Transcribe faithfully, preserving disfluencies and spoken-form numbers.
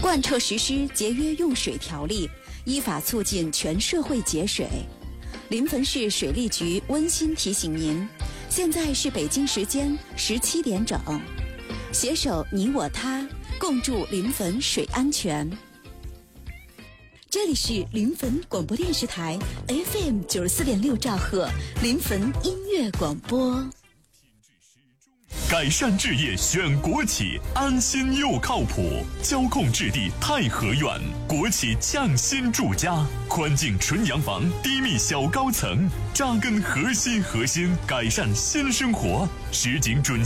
贯彻实施节约用水条例，依法促进全社会节水。临汾市水利局温馨提醒您，现在是北京时间十七点整，携手你我他，共筑临汾水安全。这里是临汾广播电视台 F M 九十四点六兆赫临汾音乐广播。 改善置业选国企，安心又靠谱。交控置地太和苑，国企匠心住家，宽景纯洋房，低密小高层，扎根核心核心，改善新生活。实景准